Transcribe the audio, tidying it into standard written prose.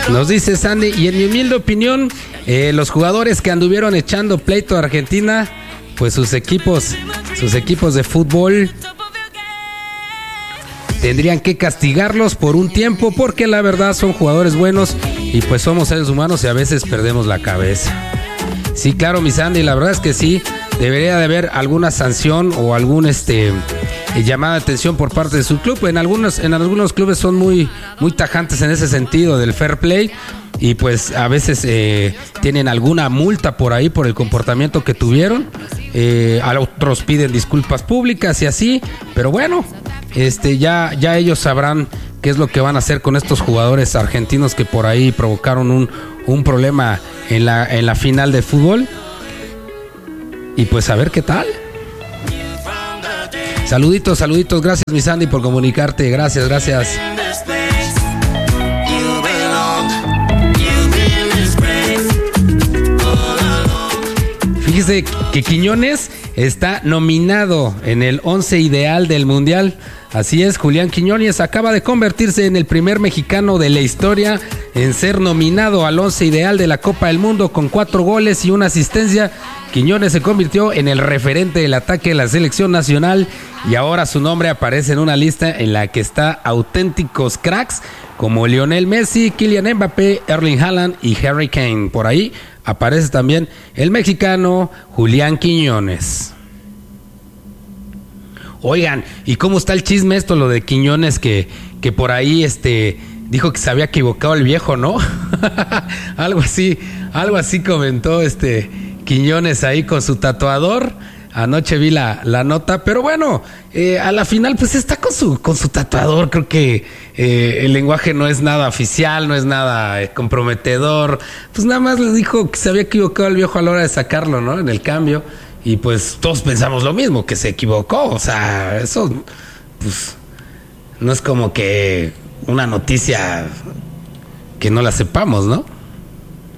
Nos dice Sandy, y en mi humilde opinión, los jugadores que anduvieron echando pleito a Argentina, pues sus equipos de fútbol tendrían que castigarlos por un tiempo, porque la verdad son jugadores buenos y pues somos seres humanos y a veces perdemos la cabeza. Sí, claro, mi Sandy, la verdad es que sí, debería de haber alguna sanción o algún llamada de atención por parte de su club. En algunos clubes son muy tajantes en ese sentido del fair play y pues a veces tienen alguna multa por ahí por el comportamiento que tuvieron. A otros piden disculpas públicas y así, pero bueno, ya ellos sabrán qué es lo que van a hacer con estos jugadores argentinos que por ahí provocaron un problema en la final de fútbol. Y pues a ver qué tal. Saluditos, gracias mi Sandy por comunicarte, gracias. Fíjese que Quiñones está nominado en el 11 ideal del Mundial. Así es, Julián Quiñones acaba de convertirse en el primer mexicano de la historia en ser nominado al 11 ideal de la Copa del Mundo con 4 goles y una asistencia. Quiñones se convirtió en el referente del ataque de la selección nacional y ahora su nombre aparece en una lista en la que está auténticos cracks como Lionel Messi, Kylian Mbappé, Erling Haaland y Harry Kane. Por ahí aparece también el mexicano Julián Quiñones. Oigan, ¿y cómo está el chisme esto, lo de Quiñones, que por ahí dijo que se había equivocado el viejo, ¿no? algo así comentó Quiñones ahí con su tatuador. Anoche vi la nota, pero bueno, a la final pues está con su tatuador. Creo que el lenguaje no es nada oficial, no es nada comprometedor. Pues nada más le dijo que se había equivocado el viejo a la hora de sacarlo, ¿no? En el cambio. Y pues todos pensamos lo mismo, que se equivocó. O sea, eso pues no es como que una noticia que no la sepamos, ¿no?